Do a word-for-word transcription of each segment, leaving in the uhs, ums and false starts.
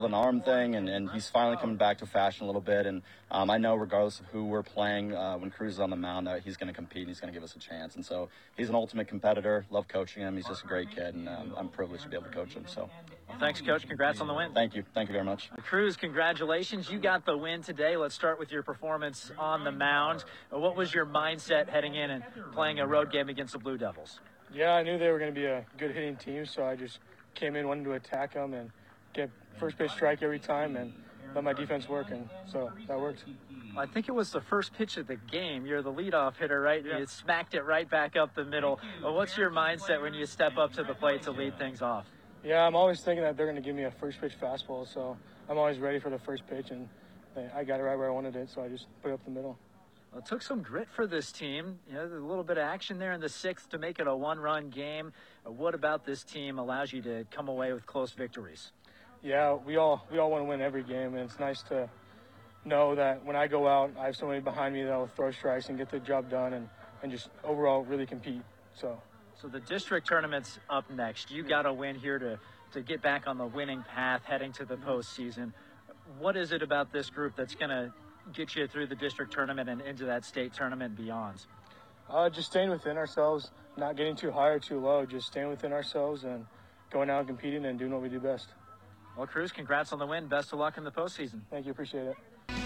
an arm thing, and, and he's finally coming back to fashion a little bit. And um, I know regardless of who we're playing, uh, when Cruz is on the mound, that he's going to compete and he's going to give us a chance. And so he's an ultimate competitor. Love coaching him. He's just a great kid, and um, I'm privileged to be able to coach him. So, well, thanks, Coach. Congrats on the win. Thank you. Thank you very much. Cruz, congratulations. You got the win today. Let's start with your performance on the mound. What was your mindset heading in and playing a road game against the Blue Devils? Yeah, I knew they were going to be a good hitting team, so I just came in, wanted to attack them and get first pitch strike every time and let my defense work, and so that worked. I think it was the first pitch of the game. You're the leadoff hitter, right? Yeah. You smacked it right back up the middle. Well, what's your mindset when you step up to the plate to lead things off? Yeah, I'm always thinking that they're going to give me a first pitch fastball, so I'm always ready for the first pitch, and I got it right where I wanted it, so I just put it up the middle. Well, it took some grit for this team. You know, there's a little bit of action there in the sixth to make it a one-run game. What about this team allows you to come away with close victories? Yeah, we all we all want to win every game, and it's nice to know that when I go out, I have somebody behind me that will throw strikes and get the job done, and, and just overall really compete. So, so the district tournament's up next. You got to win here to to get back on the winning path heading to the postseason. What is it about this group that's going to get you through the district tournament and into that state tournament and beyond? Uh, just staying within ourselves, not getting too high or too low, just staying within ourselves and going out and competing and doing what we do best. Well, Cruz, congrats on the win. Best of luck in the postseason. Thank you. Appreciate it.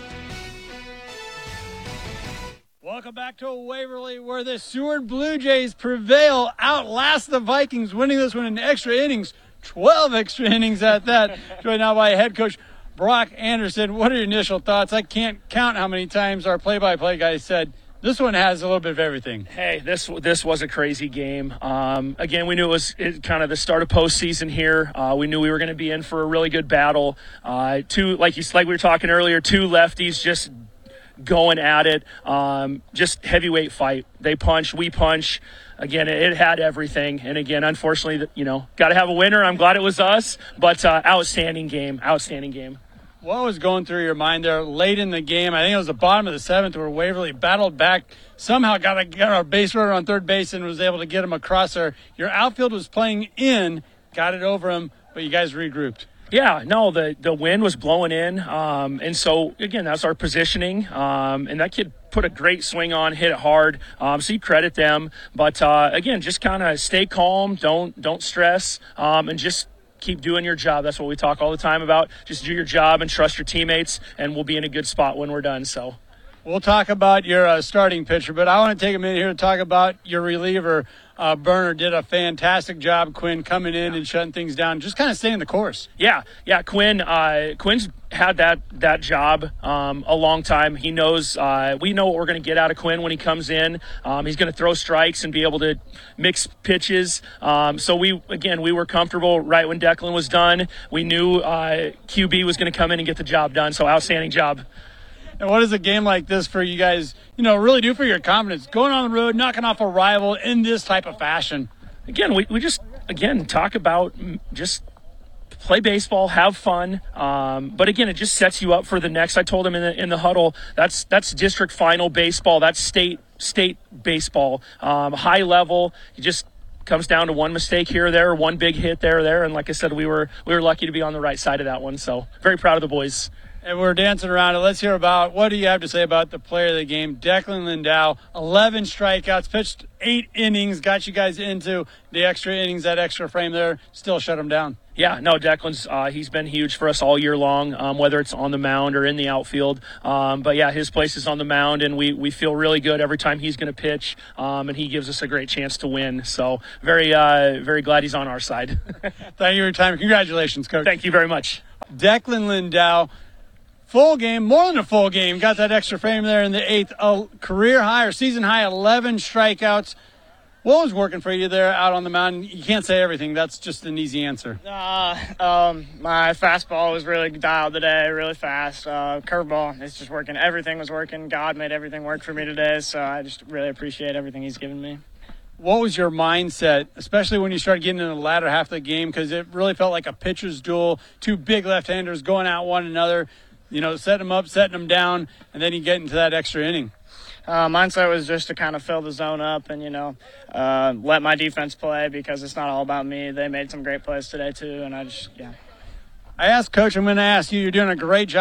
Welcome back to Waverly, where the Seward Blue Jays prevail, outlast the Vikings, winning this one in extra innings, twelve extra innings at that. Joined now by head coach Brock Anderson. What are your initial thoughts? I can't count how many times our play-by-play guy said, this one has a little bit of everything. Hey, this this was a crazy game. Um, again, we knew it was it, kind of the start of postseason here. Uh, we knew we were going to be in for a really good battle. Uh, two, like you, like we were talking earlier, two lefties just going at it. Um, just heavyweight fight. They punch, we punch. Again, it, it had everything. And again, unfortunately, you know, got to have a winner. I'm glad it was us. But uh, outstanding game, outstanding game. What was going through your mind there late in the game? I think it was the bottom of the seventh where Waverly battled back, somehow got a, got a base runner on third base and was able to get him across there. Your outfield was playing in, got it over him, but you guys regrouped. Yeah, no, the, the wind was blowing in. Um, and so, again, that's our positioning. Um, and that kid put a great swing on, hit it hard. Um, so you credit them. But, uh, again, just kind of stay calm, don't don't stress, um, and just keep doing your job. That's what we talk all the time about. Just do your job and trust your teammates, and we'll be in a good spot when we're done. So we'll talk about your uh, starting pitcher, but I want to take a minute here to talk about your reliever. Uh, Burner did a fantastic job, Quinn, coming in and shutting things down, just kind of staying the course. Yeah, yeah, Quinn. Uh, Quinn's had that that job um, a long time. He knows. Uh, we know what we're going to get out of Quinn when he comes in. Um, he's going to throw strikes and be able to mix pitches. Um, so we, again, we were comfortable right when Declan was done. We knew uh, Q B was going to come in and get the job done. So outstanding job. And what does a game like this for you guys, you know, really do for your confidence? Going on the road, knocking off a rival in this type of fashion. Again, we, we just, again, talk about just play baseball, have fun. Um, but, again, it just sets you up for the next. I told him in the, in the huddle, that's that's district final baseball. That's state state baseball. Um, high level. You just comes down to one mistake here or there, one big hit there or there. And like I said, we were we were lucky to be on the right side of that one. So very proud of the boys. And we're dancing around it. Let's hear about, what do you have to say about the player of the game, Declan Lindau? eleven strikeouts, pitched eight innings, got you guys into the extra innings, that extra frame there, still shut him down. Yeah, no, Declan's, uh, he's been huge for us all year long, um, whether it's on the mound or in the outfield. Um, but, yeah, his place is on the mound, and we, we feel really good every time he's going to pitch, um, and he gives us a great chance to win. So very, uh, very glad he's on our side. Thank you for your time. Congratulations, Coach. Thank you very much. Declan Lindau. Full game, more than a full game. Got that extra frame there in the eighth. A career high or season high, eleven strikeouts. What was working for you there out on the mound? You can't say everything. That's just an easy answer. Uh, um, my fastball was really dialed today, really fast. Uh, curveball, it's just working. Everything was working. God made everything work for me today, so I just really appreciate everything he's given me. What was your mindset, especially when you started getting in the latter half of the game, because it really felt like a pitcher's duel, two big left-handers going at one another, you know, setting them up, setting them down, and then you get into that extra inning? Uh, mindset was just to kind of fill the zone up and, you know, uh, let my defense play, because it's not all about me. They made some great plays today, too, and I just, yeah. I asked Coach, I'm going to ask you. You're doing a great job.